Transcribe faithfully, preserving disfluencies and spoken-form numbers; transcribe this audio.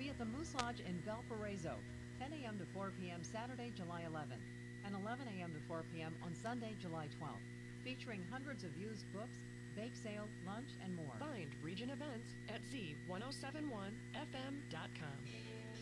be at the Moose Lodge in Valparaiso, ten a.m. to four p.m. Saturday, July eleventh, and eleven a.m. to four p.m. on Sunday, July twelfth, featuring hundreds of used books, bake sale, lunch, and more. Find Region Events at Z ten seventy-one F M dot com.